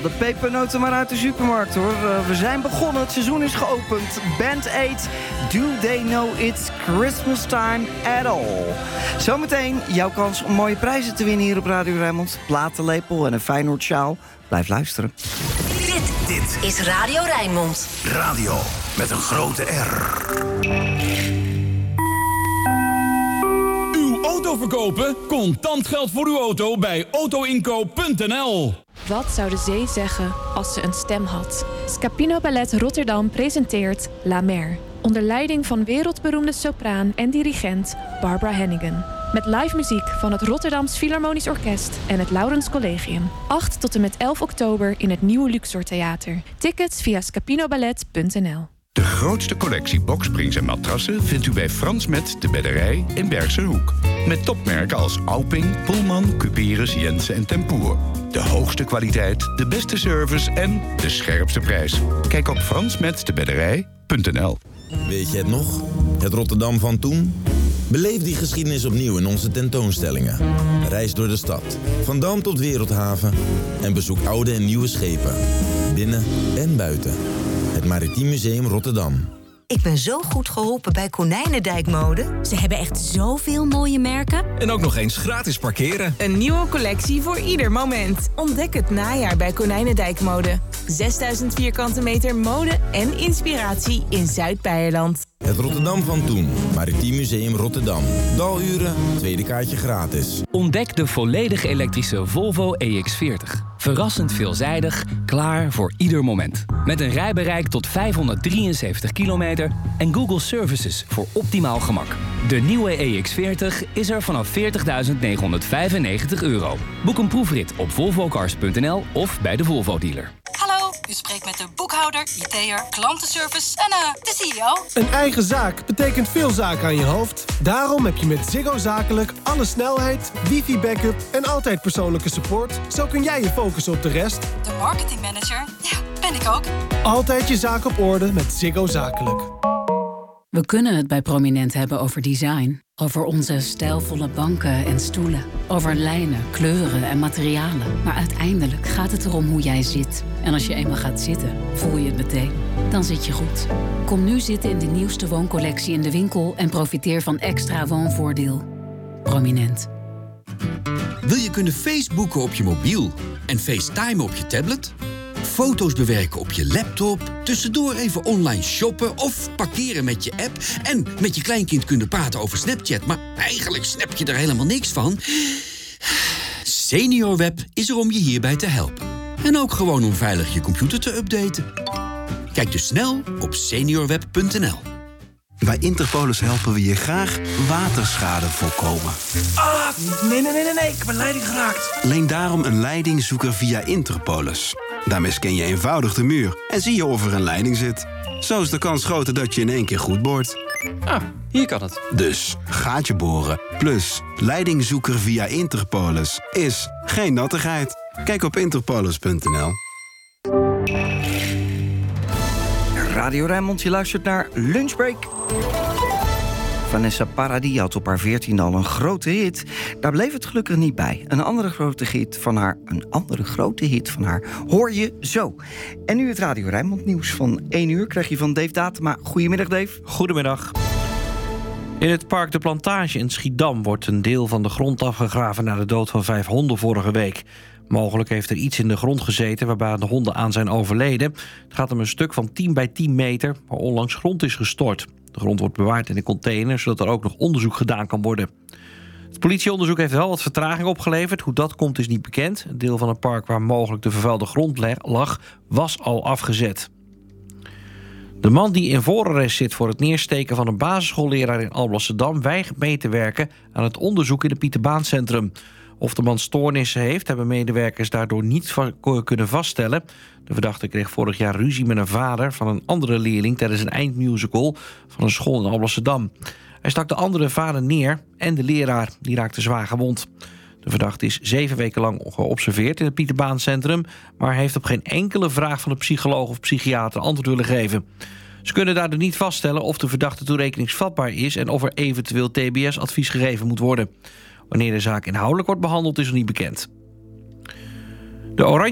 de pepernoten maar uit de supermarkt, hoor. We zijn begonnen, het seizoen is geopend. Band 8, Do They Know It's Christmas Time At All? Zometeen jouw kans om mooie prijzen te winnen hier op Radio Rijnmond. Platenlepel en een Feyenoord sjaal. Blijf luisteren. Dit is Radio Rijnmond. Radio met een grote R. Uw auto verkopen? Contant geld voor uw auto bij autoinkoop.nl. Wat zou de zee zeggen als ze een stem had? Scapino Ballet Rotterdam presenteert La Mer. Onder leiding van wereldberoemde sopraan en dirigent Barbara Hannigan. Met live muziek van het Rotterdams Philharmonisch Orkest en het Laurens Collegium. 8 tot en met 11 oktober in het Nieuwe Luxor Theater. Tickets via scapinoballet.nl. De grootste collectie boksprings en matrassen vindt u bij Frans Met de Bedderij in Bergse Hoek. Met topmerken als Auping, Pullman, Cuperus, Jensen en Tempoer. De hoogste kwaliteit, de beste service en de scherpste prijs. Kijk op fransmetdebedderij.nl. Weet je het nog? Het Rotterdam van toen? Beleef die geschiedenis opnieuw in onze tentoonstellingen. Reis door de stad, van Dam tot Wereldhaven. En bezoek oude en nieuwe schepen. Binnen en buiten. Het Maritiem Museum Rotterdam. Ik ben zo goed geholpen bij Konijnendijkmode. Ze hebben echt zoveel mooie merken. En ook nog eens gratis parkeren. Een nieuwe collectie voor ieder moment. Ontdek het najaar bij Konijnendijkmode. 6000 vierkante meter mode en inspiratie in Zuid-Beierland. Het Rotterdam van toen. Maritiem Museum Rotterdam. Daluren, tweede kaartje gratis. Ontdek de volledig elektrische Volvo EX40. Verrassend veelzijdig, klaar voor ieder moment. Met een rijbereik tot 573 kilometer en Google Services voor optimaal gemak. De nieuwe EX40 is er vanaf €40.995. Boek een proefrit op volvocars.nl of bij de Volvo-dealer. Hallo, u spreekt met de boekhouder, IT'er, klantenservice en de CEO. Een eigen zaak betekent veel zaken aan je hoofd. Daarom heb je met Ziggo Zakelijk alle snelheid, wifi-backup en altijd persoonlijke support. Zo kun jij je focussen op de rest. De marketingmanager, ja, ben ik ook. Altijd je zaak op orde met Ziggo Zakelijk. We kunnen het bij Prominent hebben over design. Over onze stijlvolle banken en stoelen. Over lijnen, kleuren en materialen. Maar uiteindelijk gaat het erom hoe jij zit. En als je eenmaal gaat zitten, voel je het meteen. Dan zit je goed. Kom nu zitten in de nieuwste wooncollectie in de winkel en profiteer van extra woonvoordeel. Prominent. Wil je kunnen Facebooken op je mobiel en FaceTimen op je tablet? Foto's bewerken op je laptop, tussendoor even online shoppen of parkeren met je app en met je kleinkind kunnen praten over Snapchat, maar eigenlijk snap je er helemaal niks van? SeniorWeb is er om je hierbij te helpen. En ook gewoon om veilig je computer te updaten. Kijk dus snel op seniorweb.nl. Bij Interpolis helpen we je graag waterschade voorkomen. Nee, ik heb een leiding geraakt. Leen daarom een leidingzoeker via Interpolis. Daarmee scan je eenvoudig de muur en zie je of er een leiding zit. Zo is de kans groter dat je in één keer goed boort. Hier kan het. Dus gaatje boren plus leidingzoeker via Interpolis is geen nattigheid. Kijk op interpolis.nl. Radio Rijnmond, je luistert naar Lunchbreak. Vanessa Paradis had op haar 14 al een grote hit. Daar bleef het gelukkig niet bij. Een andere grote hit van haar hoor je zo. En nu het Radio Rijnmond nieuws van 1 uur krijg je van Dave Datema. Goedemiddag, Dave. Goedemiddag. In het park De Plantage in Schiedam wordt een deel van de grond afgegraven na de dood van 5 honden vorige week. Mogelijk heeft er iets in de grond gezeten waarbij de honden aan zijn overleden. Het gaat om een stuk van 10 bij 10 meter waar onlangs grond is gestort. De grond wordt bewaard in een container, zodat er ook nog onderzoek gedaan kan worden. Het politieonderzoek heeft wel wat vertraging opgeleverd. Hoe dat komt is niet bekend. Een deel van het park waar mogelijk de vervuilde grond lag, was al afgezet. De man die in voorarrest zit voor het neersteken van een basisschoolleraar in Alblasserdam weigert mee te werken aan het onderzoek in het Pieterbaancentrum. Of de man stoornissen heeft, hebben medewerkers daardoor niet kunnen vaststellen. De verdachte kreeg vorig jaar ruzie met een vader van een andere leerling tijdens een eindmusical van een school in Alblasserdam. Hij stak de andere vader neer en de leraar, die raakte zwaar gewond. De verdachte is 7 weken lang geobserveerd in het Pieterbaancentrum, maar heeft op geen enkele vraag van de psycholoog of psychiater antwoord willen geven. Ze kunnen daardoor niet vaststellen of de verdachte toerekeningsvatbaar is en of er eventueel TBS-advies gegeven moet worden. Wanneer de zaak inhoudelijk wordt behandeld is nog niet bekend. De Oranje